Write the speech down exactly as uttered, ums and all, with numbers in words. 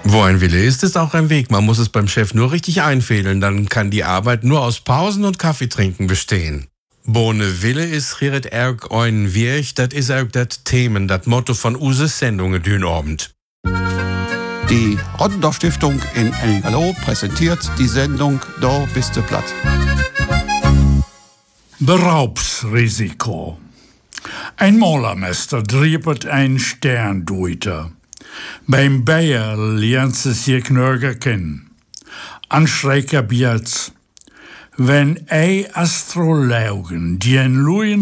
Wo ein Wille ist, ist auch ein Weg. Man muss es beim Chef nur richtig einfädeln, dann kann die Arbeit nur aus Pausen und Kaffeetrinken bestehen. Bohne Wille is hieret erg ein Wirch, dat is auch dat Themen, dat Motto von Uses Sendungen dün Abend. Die Rottendorf Stiftung in Ennigerloh präsentiert die Sendung Da bist du platt. Beraubsrisiko. Ein Malermeister driebert ein Sterndeuter. Beim Bayer lernt sie sich knörger kennen. Anstreiker Biaz. Wenn ei Astrologen, die ein Luien